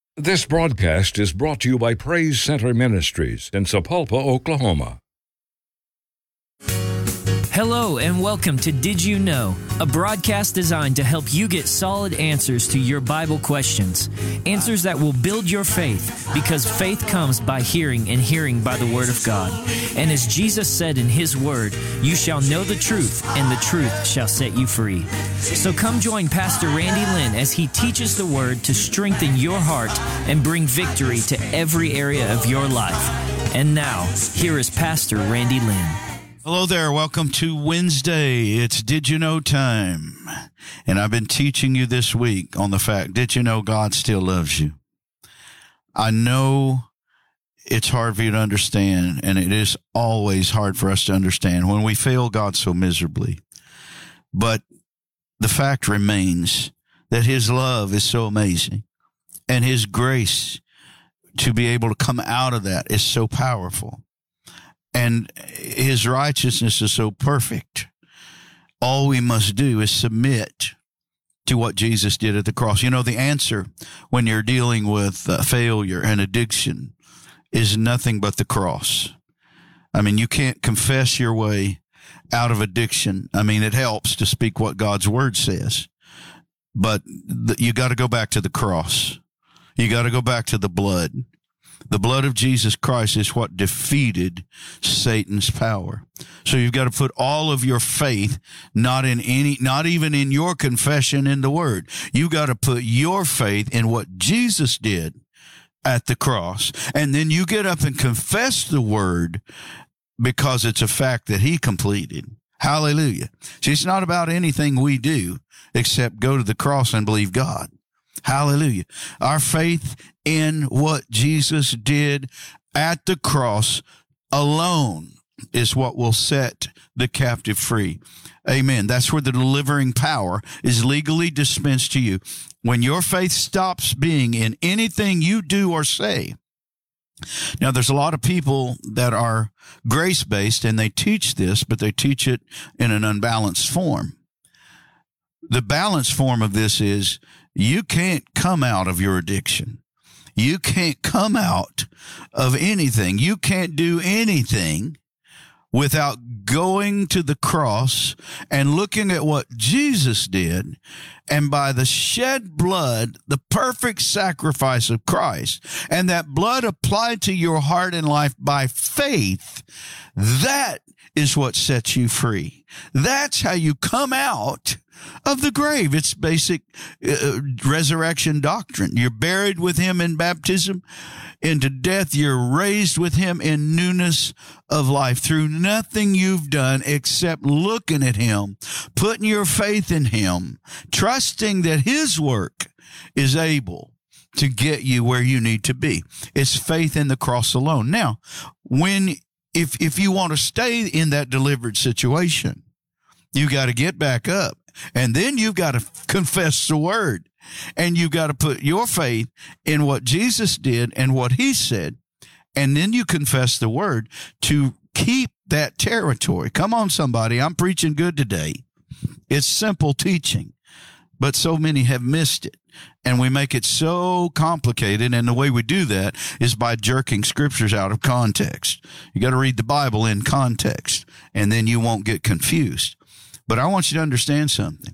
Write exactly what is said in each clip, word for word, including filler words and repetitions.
This broadcast is brought to you by Praise Center Ministries in Sapulpa, Oklahoma. Hello and welcome to Did You Know, a broadcast designed to help you get solid answers to your Bible questions. Answers that will build your faith, because faith comes by hearing and hearing by the Word of God. And as Jesus said in His Word, you shall know the truth, and the truth shall set you free. So come join Pastor Randy Lynn as he teaches the Word to strengthen your heart and bring victory to every area of your life. And now, here is Pastor Randy Lynn. Hello there. Welcome to Wednesday. It's Did You Know time. And I've been teaching you this week on the fact, did you know God still loves you? I know it's hard for you to understand, and it is always hard for us to understand when we fail God so miserably. But the fact remains that His love is so amazing, and His grace to be able to come out of that is so powerful. And His righteousness is so perfect. All we must do is submit to what Jesus did at the cross. You know, the answer when you're dealing with uh, failure and addiction is nothing but the cross. I mean, you can't confess your way out of addiction. I mean, it helps to speak what God's Word says, but th- you got to go back to the cross. You got to go back to the blood. The blood of Jesus Christ is what defeated Satan's power. So you've got to put all of your faith, not in any, not even in your confession in the Word. You've got to put your faith in what Jesus did at the cross. And then you get up and confess the Word because it's a fact that He completed. Hallelujah. See, it's not about anything we do except go to the cross and believe God. Hallelujah. Our faith in what Jesus did at the cross alone is what will set the captive free. Amen. That's where the delivering power is legally dispensed to you. When your faith stops being in anything you do or say. Now, there's a lot of people that are grace-based, and they teach this, but they teach it in an unbalanced form. The balanced form of this is you can't come out of your addiction. You can't come out of anything. You can't do anything without going to the cross and looking at what Jesus did. And by the shed blood, the perfect sacrifice of Christ, and that blood applied to your heart and life by faith, that is what sets you free. That's how you come out of the grave. It's basic uh, resurrection doctrine. You're buried with Him in baptism into death. You're raised with Him in newness of life through nothing you've done except looking at Him, putting your faith in Him, trusting that His work is able to get you where you need to be. It's faith in the cross alone. Now, when if if you want to stay in that delivered situation, you got to get back up. And then you've got to confess the Word, and you've got to put your faith in what Jesus did and what He said. And then you confess the Word to keep that territory. Come on, somebody. I'm preaching good today. It's simple teaching, but so many have missed it. And we make it so complicated. And the way we do that is by jerking scriptures out of context. You got to read the Bible in context, and then you won't get confused. But I want you to understand something.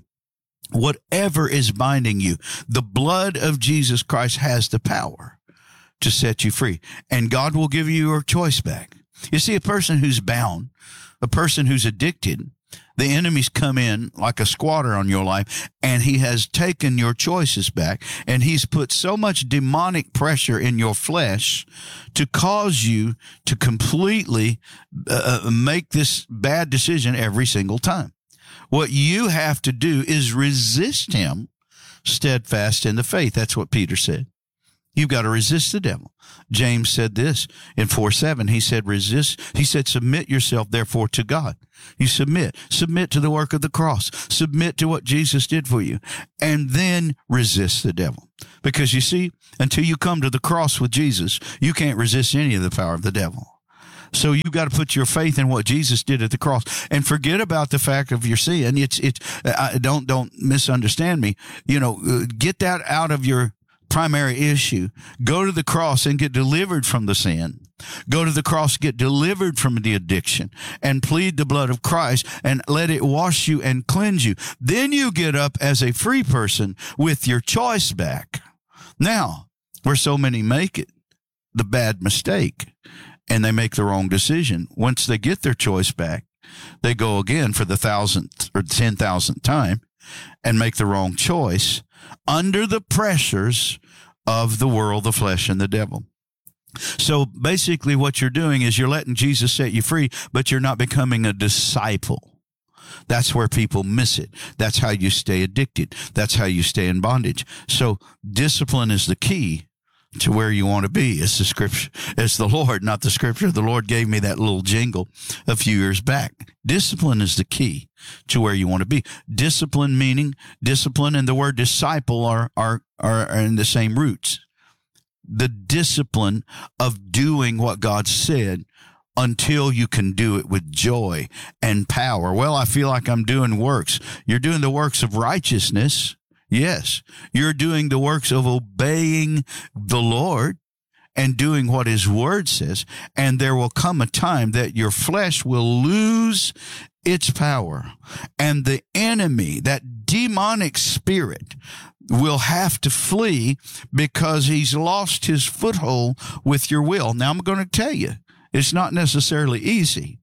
Whatever is binding you, the blood of Jesus Christ has the power to set you free. And God will give you your choice back. You see, a person who's bound, a person who's addicted, the enemy's come in like a squatter on your life, and he has taken your choices back, and he's put so much demonic pressure in your flesh to cause you to completely uh, make this bad decision every single time. What you have to do is resist him steadfast in the faith. That's what Peter said. You've got to resist the devil. James said this in four seven. He said, resist. He said, submit yourself, therefore, to God. You submit. Submit to the work of the cross. Submit to what Jesus did for you. And then resist the devil. Because you see, until you come to the cross with Jesus, you can't resist any of the power of the devil. So you've got to put your faith in what Jesus did at the cross, and forget about the fact of your sin. It's, it's, I don't, don't misunderstand me. You know, get that out of your primary issue. Go to the cross and get delivered from the sin. Go to the cross, get delivered from the addiction, and plead the blood of Christ and let it wash you and cleanse you. Then you get up as a free person with your choice back. Now, where so many make it, the bad mistake, and they make the wrong decision. Once they get their choice back, they go again for the thousandth or ten thousandth time and make the wrong choice under the pressures of the world, the flesh, and the devil. So basically what you're doing is you're letting Jesus set you free, but you're not becoming a disciple. That's where people miss it. That's how you stay addicted. That's how you stay in bondage. So discipline is the key to where you want to be. It's the scripture. It's the Lord, not the scripture. The Lord gave me that little jingle a few years back. Discipline is the key to where you want to be. Discipline meaning discipline and the word disciple are, are, are in the same roots. The discipline of doing what God said until you can do it with joy and power. Well, I feel like I'm doing works. You're doing the works of righteousness. Yes, you're doing the works of obeying the Lord and doing what his word says. And there will come a time that your flesh will lose its power. And the enemy, that demonic spirit, will have to flee because he's lost his foothold with your will. Now, I'm going to tell you, it's not necessarily easy,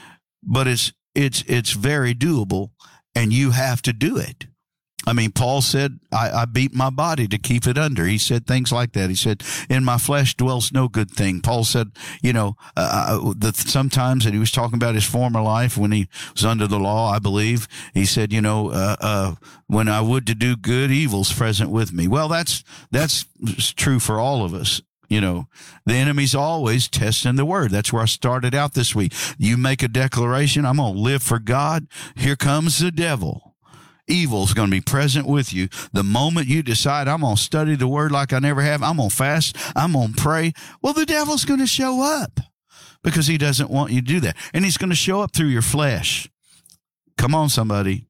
but it's it's it's very doable, and you have to do it. I mean, Paul said, I, I beat my body to keep it under. He said things like that. He said, in my flesh dwells no good thing. Paul said, you know, uh, the, sometimes, and he was talking about his former life when he was under the law, I believe. He said, you know, uh, uh, when I would to do good, evil's present with me. Well, that's, that's true for all of us. You know, the enemy's always testing the word. That's where I started out this week. You make a declaration, I'm going to live for God. Here comes the devil. Evil's going to be present with you. The moment you decide, I'm going to study the word like I never have, I'm going to fast, I'm going to pray, well, the devil's going to show up because he doesn't want you to do that. And he's going to show up through your flesh. Come on, somebody.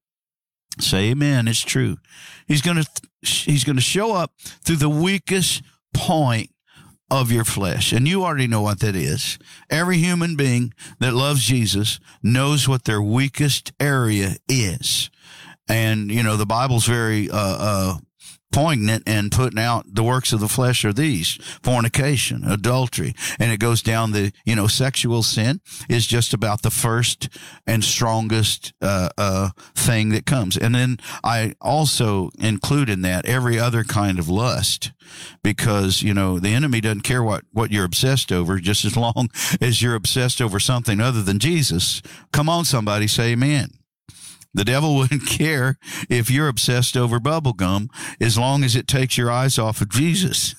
Say amen. It's true. He's going to, he's going to show up through the weakest point of your flesh. And you already know what that is. Every human being that loves Jesus knows what their weakest area is. And, you know, the Bible's very uh, uh, poignant in putting out the works of the flesh are these: fornication, adultery. And it goes down the, you know, sexual sin is just about the first and strongest uh, uh, thing that comes. And then I also include in that every other kind of lust, because, you know, the enemy doesn't care what, what you're obsessed over, just as long as you're obsessed over something other than Jesus. Come on, somebody, say amen. The devil wouldn't care if you're obsessed over bubble gum as long as it takes your eyes off of Jesus.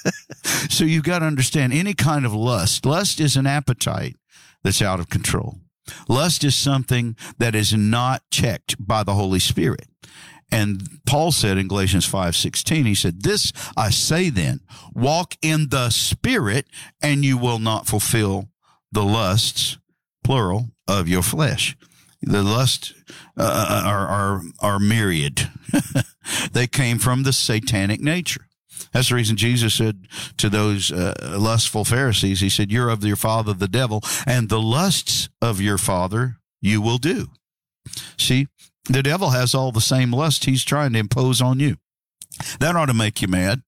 So you've got to understand any kind of lust. Lust is an appetite that's out of control. Lust is something that is not checked by the Holy Spirit. And Paul said in Galatians five sixteen, he said, this I say then, walk in the Spirit, and you will not fulfill the lusts, plural, of your flesh. The lusts uh, are, are, are myriad. They came from the satanic nature. That's the reason Jesus said to those uh, lustful Pharisees, he said, you're of your father, the devil, and the lusts of your father you will do. See, the devil has all the same lust he's trying to impose on you. That ought to make you mad.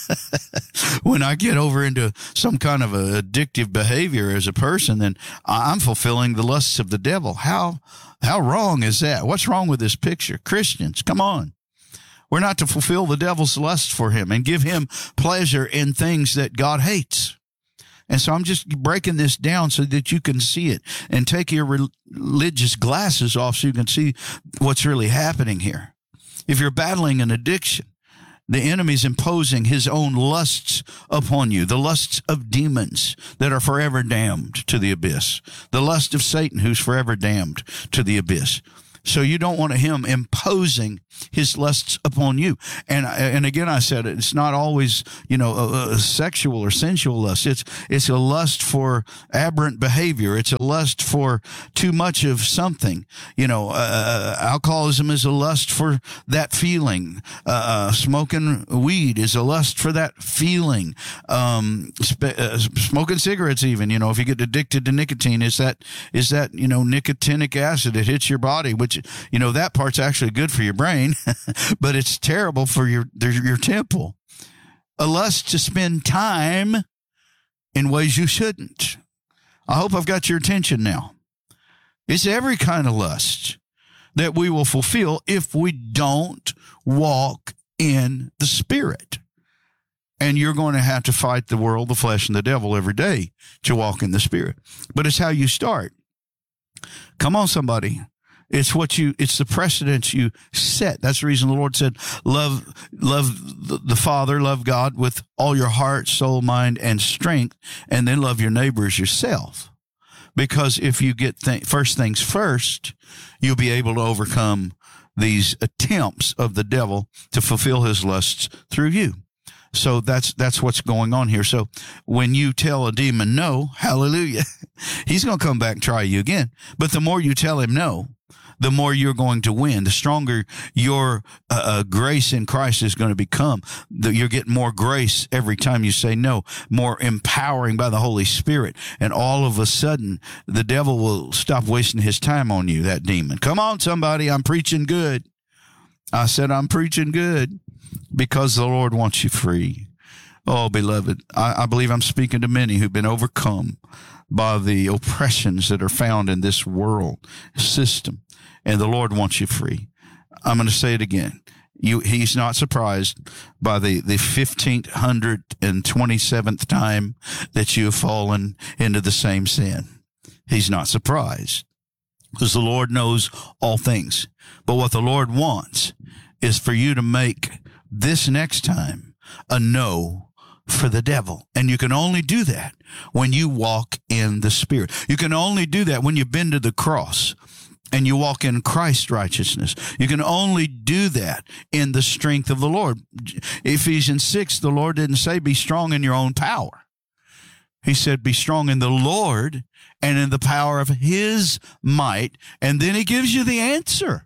When I get over into some kind of a addictive behavior as a person, then I'm fulfilling the lusts of the devil. How, how wrong is that? What's wrong with this picture? Christians, come on. We're not to fulfill the devil's lust for him and give him pleasure in things that God hates. And so I'm just breaking this down so that you can see it and take your religious glasses off so you can see what's really happening here. If you're battling an addiction, the enemy's imposing his own lusts upon you, the lusts of demons that are forever damned to the abyss, the lust of Satan who's forever damned to the abyss. So you don't want him imposing his lusts upon you. And and again, I said it's not always, you know, a, a sexual or sensual lust. It's it's a lust for aberrant behavior. It's a lust for too much of something. You know, uh, alcoholism is a lust for that feeling. Uh, smoking weed is a lust for that feeling. Um, sp- uh, smoking cigarettes, even, you know, if you get addicted to nicotine, is that is that you know nicotinic acid? It hits your body, which, you know, that part's actually good for your brain, but it's terrible for your your temple. A lust to spend time in ways you shouldn't. I hope I've got your attention now. It's every kind of lust that we will fulfill if we don't walk in the Spirit. And you're going to have to fight the world, the flesh, and the devil every day to walk in the Spirit. But it's how you start. Come on, somebody. It's what you, it's the precedence you set. That's the reason the Lord said, love, love the, the Father, love God with all your heart, soul, mind, and strength, and then love your neighbor as yourself. Because if you get th- first things first, you'll be able to overcome these attempts of the devil to fulfill his lusts through you. So that's that's what's going on here. So when you tell a demon no, hallelujah, he's going to come back and try you again. But the more you tell him no, the more you're going to win. The stronger your uh, uh, grace in Christ is going to become. The, you're getting more grace every time you say no, more empowering by the Holy Spirit. And all of a sudden, the devil will stop wasting his time on you, that demon. Come on, somebody, I'm preaching good. I said I'm preaching good because the Lord wants you free. Oh, beloved, I, I believe I'm speaking to many who've been overcome by the oppressions that are found in this world system. And the Lord wants you free. I'm going to say it again. You, he's not surprised by the, the fifteen twenty-seventh time that you have fallen into the same sin. He's not surprised because the Lord knows all things. But what the Lord wants is for you to make this next time a no for the devil. And you can only do that when you walk in the Spirit. You can only do that when you've been to the cross and you walk in Christ's righteousness. You can only do that in the strength of the Lord. Ephesians six, the Lord didn't say be strong in your own power. He said be strong in the Lord and in the power of his might. And then he gives you the answer.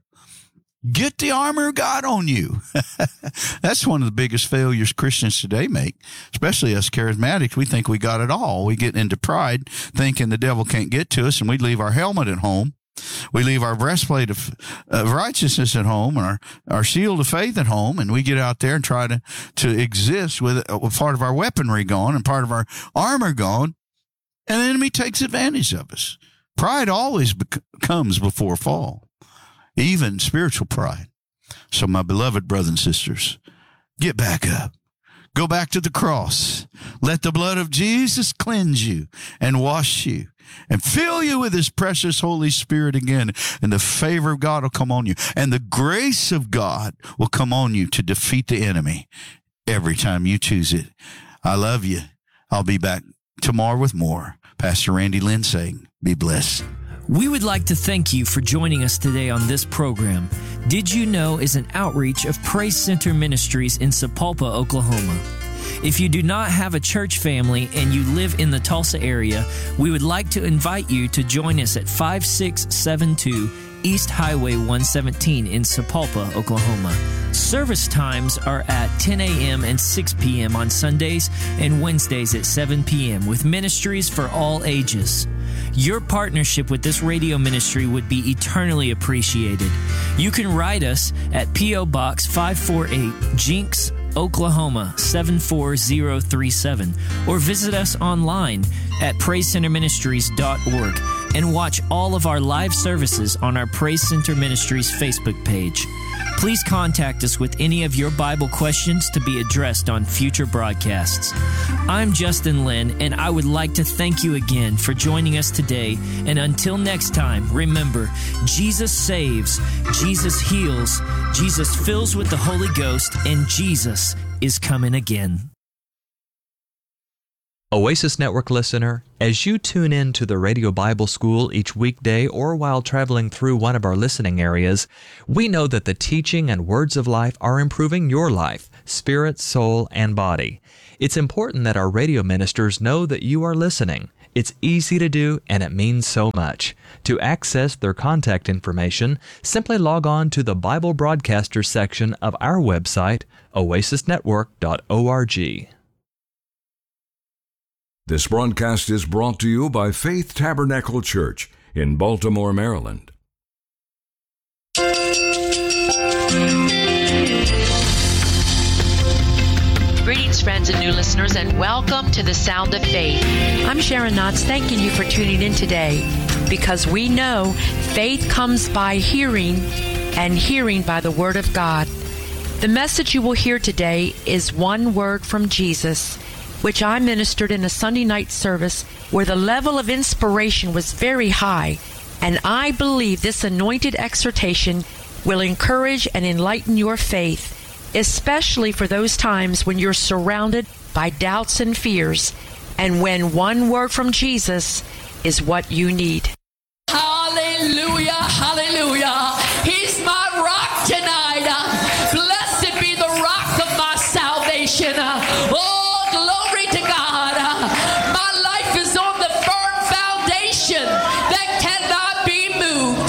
Get the armor of God on you. That's one of the biggest failures Christians today make, especially us charismatics. We think we got it all. We get into pride, thinking the devil can't get to us, and we leave our helmet at home. We leave our breastplate of, of righteousness at home, and our, our shield of faith at home, and we get out there and try to, to exist with, with part of our weaponry gone and part of our armor gone, and the enemy takes advantage of us. Pride always bec- comes before fall. Even spiritual pride. So my beloved brothers and sisters, get back up. Go back to the cross. Let the blood of Jesus cleanse you and wash you and fill you with his precious Holy Spirit again. And the favor of God will come on you. And the grace of God will come on you to defeat the enemy every time you choose it. I love you. I'll be back tomorrow with more. Pastor Randy Lynn saying, be blessed. We would like to thank you for joining us today on this program. Did You Know is an outreach of Praise Center Ministries in Sapulpa, Oklahoma. If you do not have a church family and you live in the Tulsa area, we would like to invite you to join us at five six seven two East Highway one seventeen in Sapulpa, Oklahoma. Service times are at ten a.m. and six p.m. on Sundays and Wednesdays at seven p.m. with ministries for all ages. Your partnership with this radio ministry would be eternally appreciated. You can write us at P O. Box five forty-eight, Jinx, Oklahoma seven four zero three seven, or visit us online at praise center ministries dot org and watch all of our live services on our Praise Center Ministries Facebook page. Please contact us with any of your Bible questions to be addressed on future broadcasts. I'm Justin Lynn, and I would like to thank you again for joining us today. And until next time, remember, Jesus saves, Jesus heals, Jesus fills with the Holy Ghost, and Jesus is coming again. Oasis Network listener, as you tune in to the Radio Bible School each weekday or while traveling through one of our listening areas, we know that the teaching and words of life are improving your life, spirit, soul, and body. It's important that our radio ministers know that you are listening. It's easy to do, and it means so much. To access their contact information, simply log on to the Bible Broadcaster section of our website, oasis network dot org. This broadcast is brought to you by Faith Tabernacle Church in Baltimore, Maryland. Greetings, friends and new listeners, and welcome to the Sound of Faith. I'm Sharon Knotts, thanking you for tuning in today, because we know faith comes by hearing, and hearing by the Word of God. The message you will hear today is one word from Jesus, which I ministered in a Sunday night service where the level of inspiration was very high, and I believe this anointed exhortation will encourage and enlighten your faith, especially for those times when you're surrounded by doubts and fears, and when one word from Jesus is what you need. Hallelujah, hallelujah. He's my rock tonight. Uh, blessed be the rock of my salvation. Uh, oh, glory to God. Uh, my life is on the firm foundation that cannot be moved.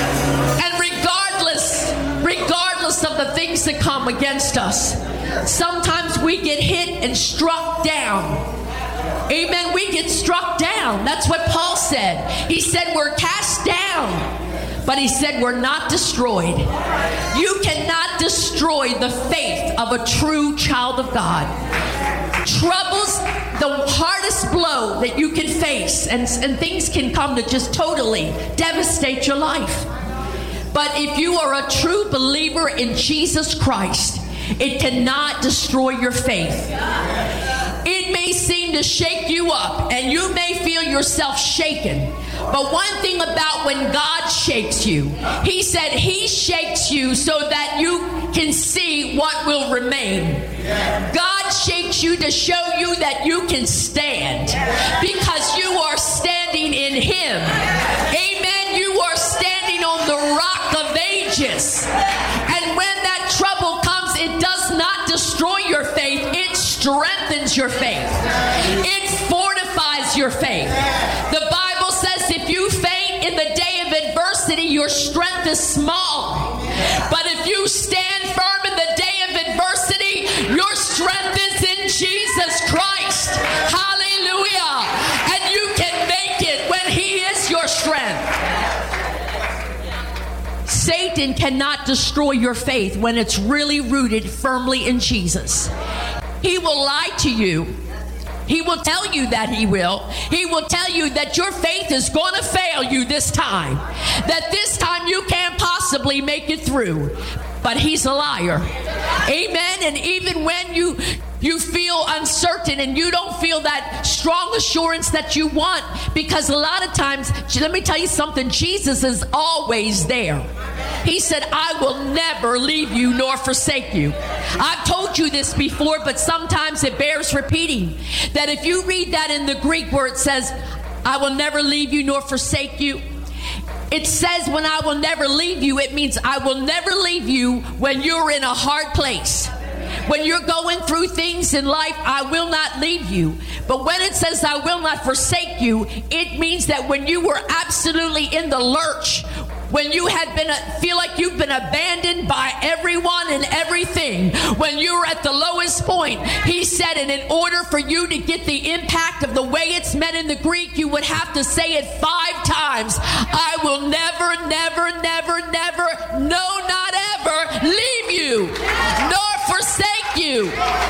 And regardless, regardless of the things that come against us, sometimes we get hit and struck down. Amen. We get struck down. That's what Paul said. He said we're cast down, but he said we're not destroyed. You cannot destroy the faith of a true child of God. Troubles, the hardest blow that you can face, and, and things can come to just totally devastate your life. But if you are a true believer in Jesus Christ, it cannot destroy your faith. It may seem to shake you up, and you may feel yourself shaken. But one thing about when God shakes you, he said he shakes you so that you can see what will remain. God shakes you to show you that you can stand, because you are standing in him. Amen. You are standing on the rock of ages. And when that trouble comes, it does not destroy your faith. It strengthens your faith. It fortifies your faith. The Bible says if you faint in the day of adversity, your strength is small. But if you stand firm in the day of adversity, your strength is in Jesus Christ. Hallelujah. And you can make it when he is your strength. Satan cannot destroy your faith when it's really rooted firmly in Jesus. He will lie to you. He will tell you that he will. He will tell you that your faith is going to fail you this time. That this time you can't possibly make it through. But he's a liar. Amen. And even when you you feel uncertain and you don't feel that strong assurance that you want, because a lot of times, let me tell you something, Jesus is always there. He said, I will never leave you nor forsake you. I've told you this before, but sometimes it bears repeating, that if you read that in the Greek where it says, I will never leave you nor forsake you, it says when I will never leave you, it means I will never leave you when you're in a hard place. When you're going through things in life, I will not leave you. But when it says I will not forsake you, it means that when you were absolutely in the lurch, when you had been, feel like you've been abandoned by everyone and everything, when you were at the lowest point, he said, and in order for you to get the impact of the way it's meant in the Greek, you would have to say it five times. I will never, never, never, never, no, not ever, leave you, nor forsake you.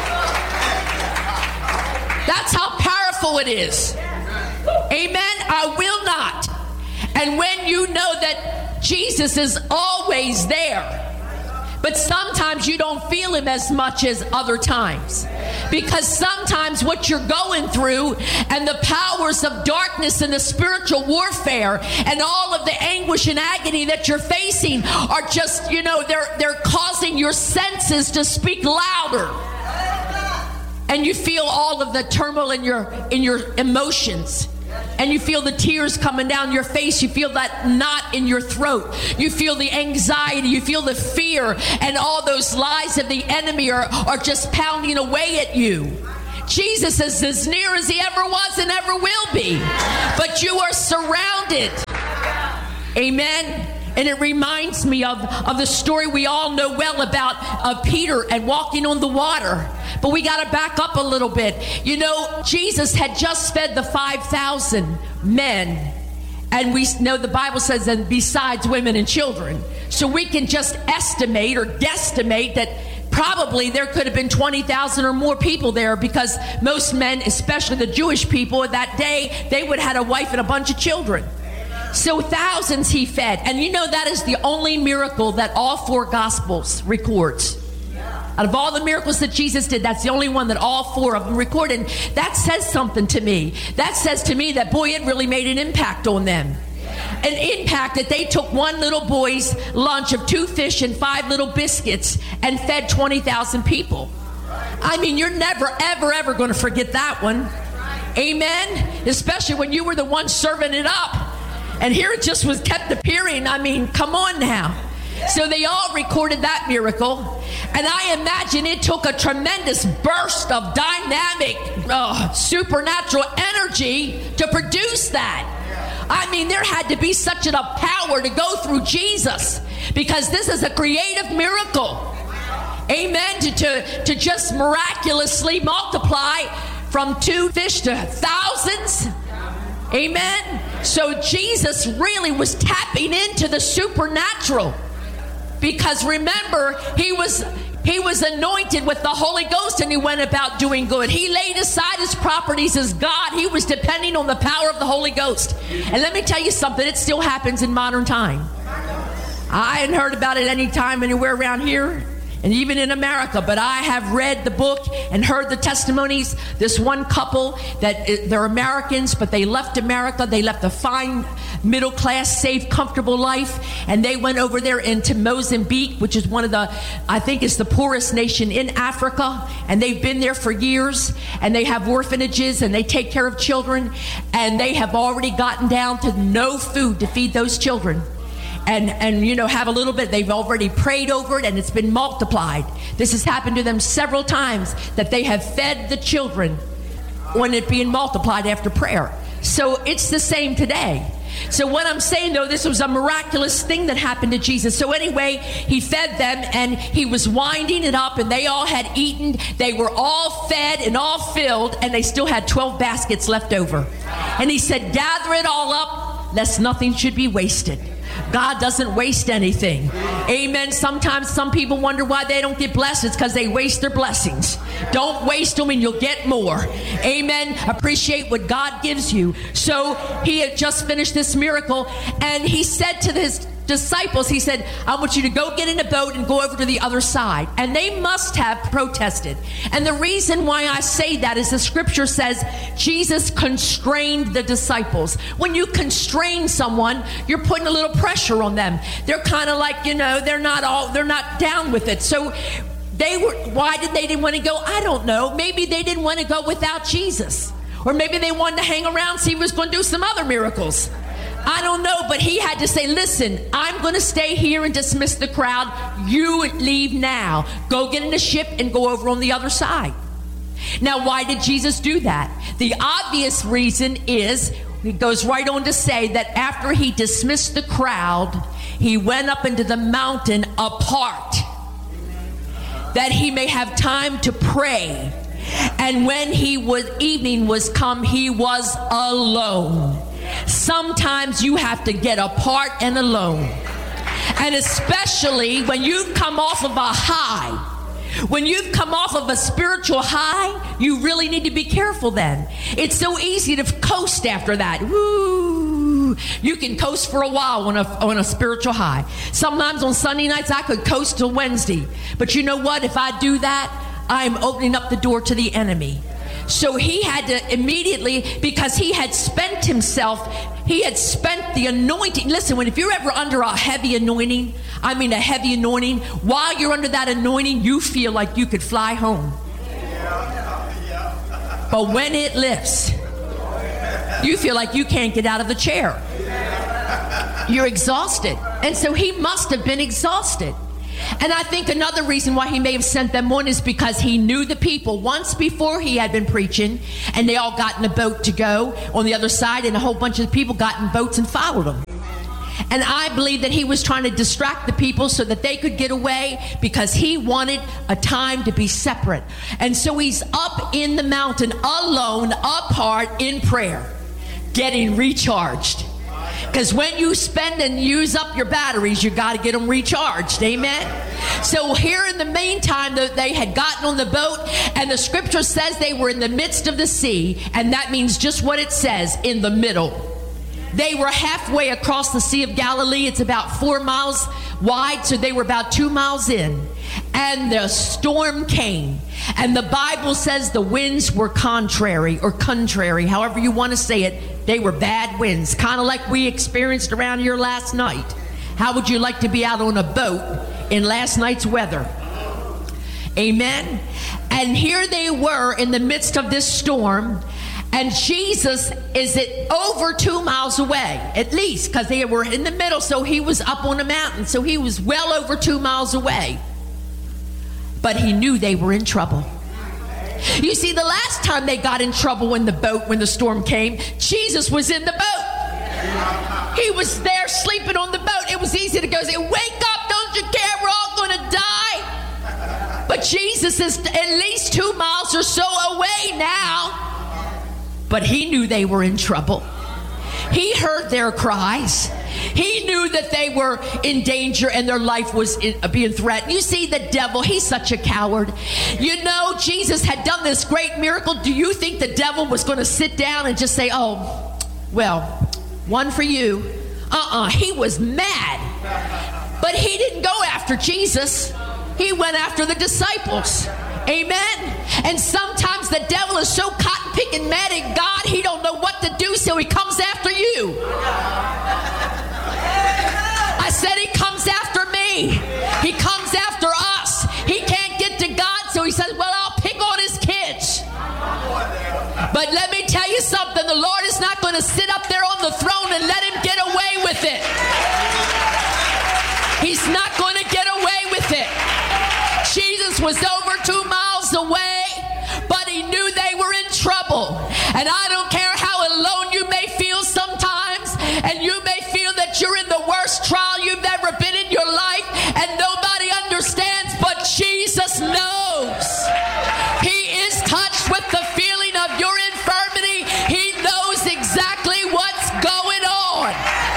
That's how powerful it is. Amen. I will not. And when you know that Jesus is always there, but sometimes you don't feel him as much as other times, because sometimes what you're going through and the powers of darkness and the spiritual warfare and all of the anguish and agony that you're facing are just, you know, they're they're causing your senses to speak louder. and you feel all of the turmoil in your in your emotions, and you feel the tears coming down your face, you feel that knot in your throat, you feel the anxiety, you feel the fear, and all those lies of the enemy are, are just pounding away at you. Jesus is as near as he ever was and ever will be, but you are surrounded. Amen. And it reminds me of, of the story we all know well about of Peter and walking on the water. But we got to back up a little bit. You know, Jesus had just fed the five thousand men. And we know the Bible says that besides women and children. So we can just estimate or guesstimate that probably there could have been twenty thousand or more people there, because most men, especially the Jewish people of that day, they would have had a wife and a bunch of children. So thousands he fed. And you know, that is the only miracle that all four Gospels records. Out of all the miracles that Jesus did, that's the only one that all four of them record. And that says something to me. That says to me that, boy, it really made an impact on them. An impact that they took one little boy's lunch of two fish and five little biscuits and fed twenty thousand people. I mean, you're never, ever, ever going to forget that one. Amen? Especially when you were the one serving it up. And here it just was kept appearing. I mean, come on now. So they all recorded that miracle. And I imagine it took a tremendous burst of dynamic, uh, supernatural energy to produce that. I mean, there had to be such a power to go through Jesus, because this is a creative miracle. Amen. To, to, to just miraculously multiply from two fish to thousands. Amen. So Jesus really was tapping into the supernatural, because remember, he was he was anointed with the Holy Ghost, and he went about doing good. He laid aside his properties as God. He was depending on the power of the Holy Ghost. And let me tell you something, it still happens in modern time. I hadn't heard about it any time anywhere around here, and even in America, but I have read the book and heard the testimonies. This one couple that they're Americans, but they left America. They left a fine, middle class, safe, comfortable life, and they went over there into Mozambique, which is one of the, I think it's the poorest nation in Africa, and they've been there for years, and they have orphanages, and they take care of children, and they have already gotten down to no food to feed those children. And, and, you know, have a little bit. They've already prayed over it, and it's been multiplied. This has happened to them several times, that they have fed the children on it being multiplied after prayer. So it's the same today. So what I'm saying, though, this was a miraculous thing that happened to Jesus. So anyway, he fed them, and he was winding it up, and they all had eaten. They were all fed and all filled, and they still had twelve baskets left over. And he said, gather it all up, lest nothing should be wasted. God doesn't waste anything. Amen. Sometimes some people wonder why they don't get blessed. It's because they waste their blessings. Don't waste them, and you'll get more. Amen. Appreciate what God gives you. So he had just finished this miracle, and he said to his disciples, he said, I want you to go get in a boat and go over to the other side. And they must have protested. And the reason why I say that is the scripture says Jesus constrained the disciples. When you constrain someone, you're putting a little pressure on them. They're kind of like, you know, they're not all, they're not down with it. So they were, why did they didn't want to go? I don't know. Maybe they didn't want to go without Jesus. Or maybe they wanted to hang around, see if he was going to do some other miracles. I don't know, but he had to say, listen, I'm going to stay here and dismiss the crowd. You leave now. Go get in a ship and go over on the other side. Now, why did Jesus do that? The obvious reason is, he goes right on to say that after he dismissed the crowd, he went up into the mountain apart, that he may have time to pray. And when he was, evening was come, he was alone. Sometimes you have to get apart and alone. And especially when you've come off of a high, when you've come off of a spiritual high, you really need to be careful then. It's so easy to coast after that. Woo! You can coast for a while on a, on a spiritual high. Sometimes on Sunday nights I could coast till Wednesday. But you know what? If I do that, I'm opening up the door to the enemy. So he had to immediately, because he had spent himself, he had spent the anointing. Listen, when if you're ever under a heavy anointing, I mean a heavy anointing, while you're under that anointing, you feel like you could fly home. But when it lifts, you feel like you can't get out of the chair. You're exhausted. And so he must have been exhausted. And I think another reason why he may have sent them on is because he knew the people. Once before he had been preaching, and they all got in a boat to go on the other side, and a whole bunch of people got in boats and followed him. And I believe that he was trying to distract the people so that they could get away, because he wanted a time to be separate. And so he's up in the mountain alone, apart in prayer, getting recharged. Because when you spend and use up your batteries, you got to get them recharged. Amen. So here in the meantime, they had gotten on the boat, and the scripture says they were in the midst of the sea. And that means just what it says, in the middle. They were halfway across the Sea of Galilee. It's about four miles wide, so they were about two miles in. And the storm came. And the Bible says the winds were contrary, or contrary, however you want to say it. They were bad winds, kind of like we experienced around here last night. How would you like to be out on a boat in last night's weather? Amen. And here they were in the midst of this storm. And Jesus is at over two miles away, at least, because they were in the middle, so he was up on a mountain, so he was well over two miles away. But he knew they were in trouble. You see, the last time they got in trouble in the boat, when the storm came, Jesus was in the boat. He was there sleeping on the boat. It was easy to go say, wake up, don't you care, we're all going to die. But Jesus is at least two miles or so away now. But he knew they were in trouble. He heard their cries. He knew that they were in danger and their life was in, uh, being threatened. You see, the devil, he's such a coward. You know, Jesus had done this great miracle. Do you think the devil was going to sit down and just say, oh, well, one for you? Uh-uh, he was mad. But he didn't go after Jesus. He went after the disciples. Amen. And sometimes the devil is so cotton picking mad at God, he don't know what to do, so he comes after you. I said he comes after me. He comes after us. He can't get to God, so he says, well, I'll pick on his kids. But let me tell you something. The Lord is not going to sit up there on the throne and let him get away with it. He's not going to get away with it. Jesus was over two miles away, but he knew they were in trouble. And I don't care how alone you may feel sometimes, and you may feel that you're in the worst trial you've ever been in your life, and nobody understands, but Jesus knows. He is touched with the feeling of your infirmity. He knows exactly what's going on.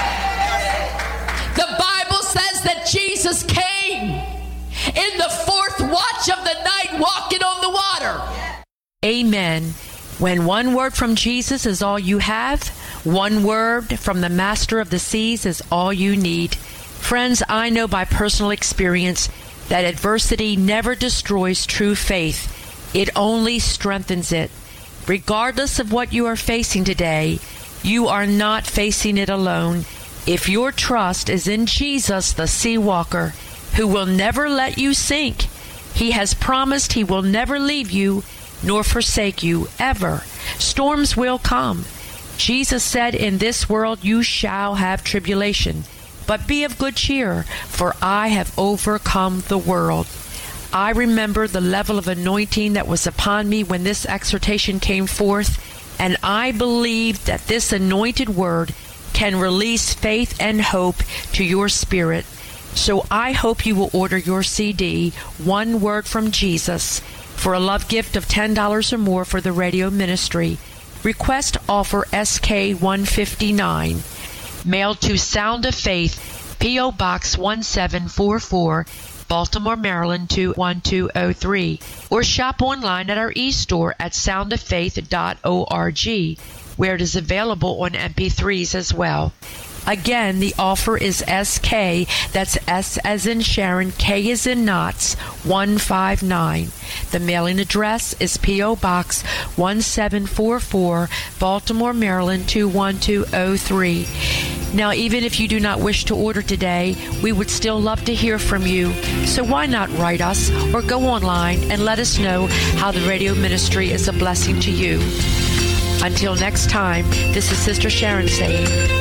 The Bible says that Jesus came in the fourth watch of the night, walking on the water. Amen. When one word from Jesus is all you have, one word from the Master of the Seas is all you need. Friends, I know by personal experience that adversity never destroys true faith. It only strengthens it. Regardless of what you are facing today, you are not facing it alone. If your trust is in Jesus, the Sea Walker, who will never let you sink, he has promised he will never leave you nor forsake you, ever. Storms will come. Jesus said, in this world you shall have tribulation, but be of good cheer, for I have overcome the world. I remember the level of anointing that was upon me when this exhortation came forth, and I believe that this anointed word can release faith and hope to your spirit. So I hope you will order your C D, One Word from Jesus, for a love gift of ten dollars or more for the radio ministry. Request offer S K one fifty-nine. Mailed to Sound of Faith, P O Box one seven four four, Baltimore, Maryland two one two oh three. Or shop online at our e-store at sound of faith dot org, where it is available on M P threes as well. Again, the offer is S K, that's S as in Sharon, K as in Knots, one five nine. The mailing address is P O Box one seven four four, Baltimore, Maryland two one two oh three. Now, even if you do not wish to order today, we would still love to hear from you. So why not write us or go online and let us know how the radio ministry is a blessing to you. Until next time, this is Sister Sharon saying,